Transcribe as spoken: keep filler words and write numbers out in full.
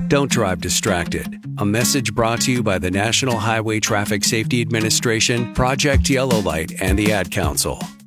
Don't drive distracted. A message brought to you by the National Highway Traffic Safety Administration, Project Yellow Light, and the Ad Council.